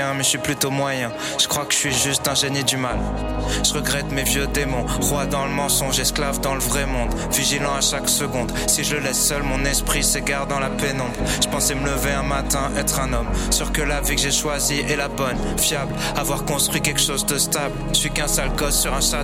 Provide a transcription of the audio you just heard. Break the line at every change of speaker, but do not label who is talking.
mais je suis plutôt moyen. Je crois que je suis juste un génie du mal. Je regrette mes vieux démons, roi dans le mensonge, esclave dans le vrai monde, vigilant à chaque seconde. Si je le laisse seul, mon esprit s'égare dans la pénombre. Je pensais me lever un matin, être un homme, sûr que la vie que j'ai choisie est la bonne, fiable, avoir construit quelque chose de stable. Je suis qu'un sale gosse sur un château